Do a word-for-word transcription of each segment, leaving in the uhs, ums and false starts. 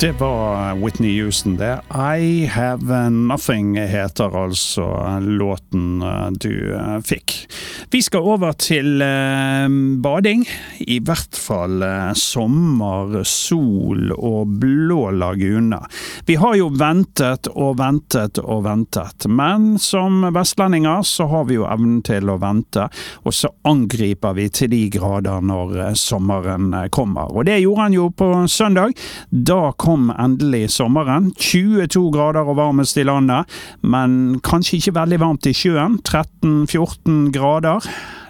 Det var Whitney Houston det. I Have Nothing heter altså låten du fikk. Vi skal over til eh, bading, i hvert fall eh, sommer, sol og blå laguna. Vi har jo ventet og ventet og ventet, men som vestlendinger så har vi jo evnen til å vente, og så angriper vi til de grader når eh, sommeren kommer. Og det gjorde han jo på søndag. Da kom endelig sommeren. tjueto grader og varmest i landet, men kanskje ikke veldig varmt i sjøen. tretten fjorten grader.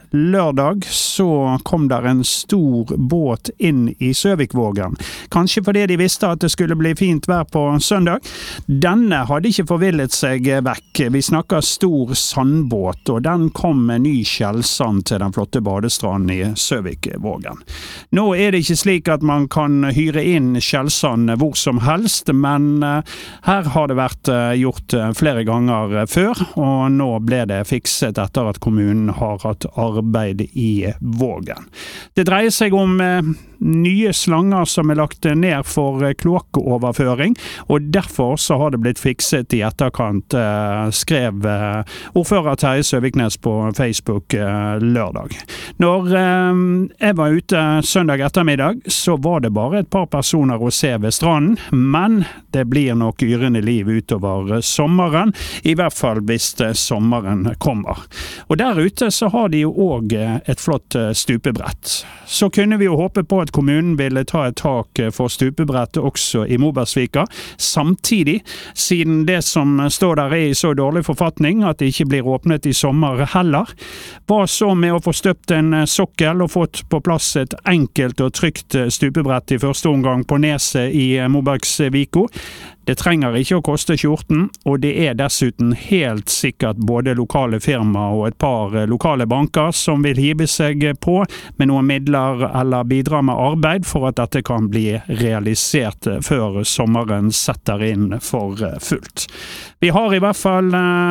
Lørdag så kom der en stor båt inn i Søvikvågen. Kanskje fordi de visste at det skulle bli fint vær på søndag. Denne hadde ikke forvillet seg vekk. Vi snakker stor sandbåt, og den kom med ny skjellsand til den flotte badestranden i Søvikvågen. Nå er det ikke slik at man kan hyre inn skjellsand hvor som helst, men her har det vært gjort flere ganger før, og nå ble det fikset etter at kommunen har hatt arbeid arbeid i Vågen. Det dreier seg om eh, nye slanger som er lagt ned for eh, kloakkoverføring, og derfor så har det blitt fikset i etterkant, eh, skrev eh, ordfører Terje Søviknes på Facebook eh, lørdag. Når eh, jeg var ute søndag ettermiddag, så var det bare et par personer å se ved stranden, men det blir nok yrende liv utover sommeren, i hvert fall hvis sommeren kommer. Og der ute så har de jo også et flott stupebrett. Så kunne vi jo håpe på at kommunen ville ta et tak for stupebrettet også i Mobergsvika, samtidig, siden det som står der er i så dårlig forfatning at det ikke blir åpnet i sommer heller. Hva så med å få støpt en sokkel og fått på plass et enkelt og trygt stupebrett i første omgang på Neset i Mobergsvika? Det trenger ikke å koste skjorten, og det er dessuten helt sikkert både lokale firma og et par lokale banker som vil hive seg på med noen midler eller bidra med arbeid for at dette kan bli realisert før sommeren setter inn for fullt. Vi har i hvert fall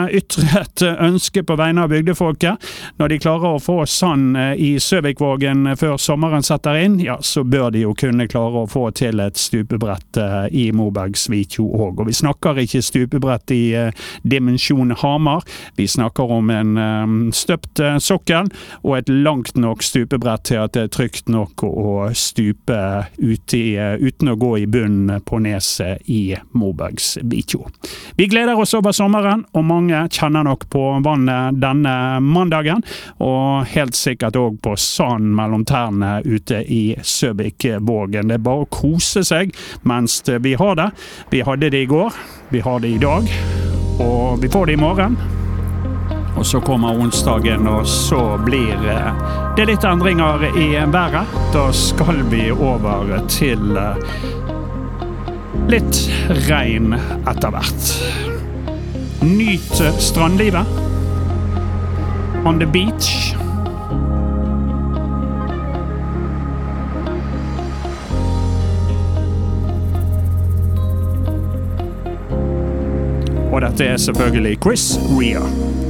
ytret ønske på vegne av bygdefolket. Når de klarer å få sand i Søvikvågen før sommeren setter inn, ja, så bør de jo kunne klare å få til et stupebrett i Mobergsvika. Og vi snakker ikke stupebrett i uh, dimensjon Hamar, vi snakker om en um, støpt uh, sokkel og et langt nok stupebrett til at det er trygt nok å stupe ut i, uh, uten å gå i bunnen på Neset i Mobergsvika. Vi gleder oss over sommeren, og mange kjenner nok på vannet denne mandagen, og helt sikkert også på sand mellom tærne ute i Søvikvågen. Det er bare å kose seg mens vi har det. Vi har hadde det i går, vi har det i dag, og vi får det i morgen. Og så kommer onsdagen, og så blir det litt endringer i været. Da skal vi over til litt regn etter hvert. Nyt strandlivet. On the beach. Og dette er selvfølgelig Chris Rea.